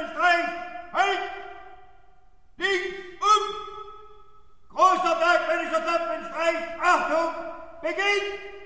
Bergmannstreich, halt! Links großer Bergmännischer Zapfenstreich, Achtung, beginnt!